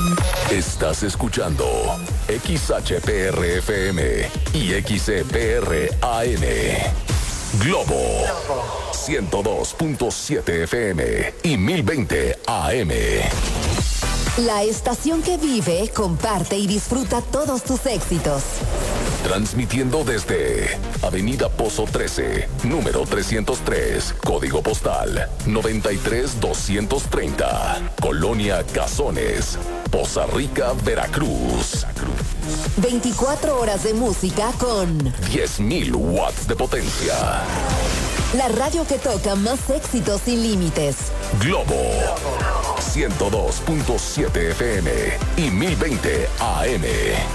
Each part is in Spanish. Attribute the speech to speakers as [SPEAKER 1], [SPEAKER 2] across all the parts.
[SPEAKER 1] Estás escuchando XHPR-FM y XCPR-AM. Globo 102.7 FM y 1020 AM.
[SPEAKER 2] La estación que vive, comparte y disfruta todos tus éxitos.
[SPEAKER 1] Transmitiendo desde Avenida Pozo 13, número 303, código postal 93230, Colonia Cazones, Poza Rica, Veracruz.
[SPEAKER 2] 24 horas de música con
[SPEAKER 1] 10.000 watts de potencia.
[SPEAKER 2] La radio que toca más éxitos sin límites.
[SPEAKER 1] Globo 102.7 FM y 1020 AM.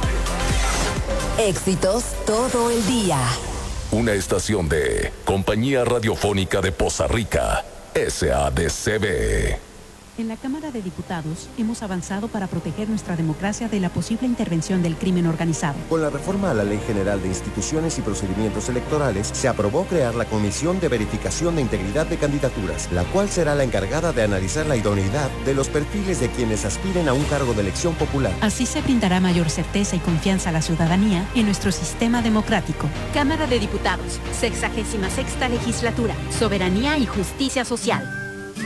[SPEAKER 2] Éxitos todo el día.
[SPEAKER 1] Una estación de Compañía Radiofónica de Poza Rica, SADCB.
[SPEAKER 3] En la Cámara de Diputados hemos avanzado para proteger nuestra democracia de la posible intervención del crimen organizado.
[SPEAKER 4] Con la reforma a la Ley General de Instituciones y Procedimientos Electorales, se aprobó crear la Comisión de Verificación de Integridad de Candidaturas, la cual será la encargada de analizar la idoneidad de los perfiles de quienes aspiren a un cargo de elección popular.
[SPEAKER 3] Así se brindará mayor certeza y confianza a la ciudadanía en nuestro sistema democrático.
[SPEAKER 5] Cámara de Diputados, 66ª Legislatura, Soberanía y Justicia Social.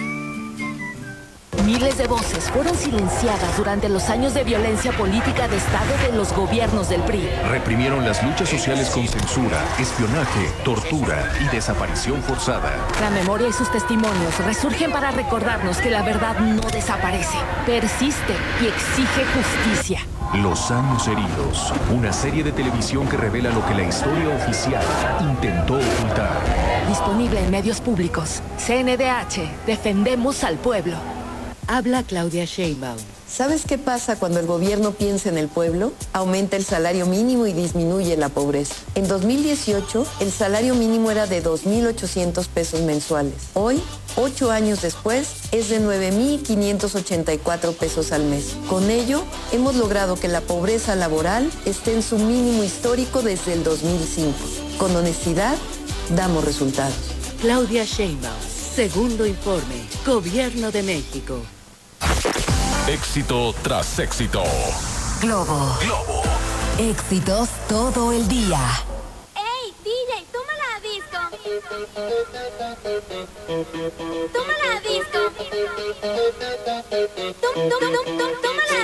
[SPEAKER 6] Miles de voces fueron silenciadas durante los años de violencia política de Estado de los gobiernos del PRI.
[SPEAKER 7] Reprimieron las luchas sociales con censura, espionaje, tortura y desaparición forzada.
[SPEAKER 6] La memoria y sus testimonios resurgen para recordarnos que la verdad no desaparece, persiste y exige justicia.
[SPEAKER 7] Los años heridos, una serie de televisión que revela lo que la historia oficial intentó ocultar.
[SPEAKER 6] Disponible en medios públicos. CNDH, defendemos al pueblo.
[SPEAKER 8] Habla Claudia Sheinbaum.
[SPEAKER 9] ¿Sabes qué pasa cuando el gobierno piensa en el pueblo? Aumenta el salario mínimo y disminuye la pobreza. En 2018, el salario mínimo era de 2.800 pesos mensuales. Hoy, 8 años después, es de 9.584 pesos al mes. Con ello, hemos logrado que la pobreza laboral esté en su mínimo histórico desde el 2005. Con honestidad, damos resultados.
[SPEAKER 8] Claudia Sheinbaum. Segundo informe. Gobierno de México.
[SPEAKER 1] Éxito tras éxito.
[SPEAKER 2] Globo. Éxitos todo el día.
[SPEAKER 5] ¡Ey, DJ, toma la disco! ¡Toma la disco! ¡Toma la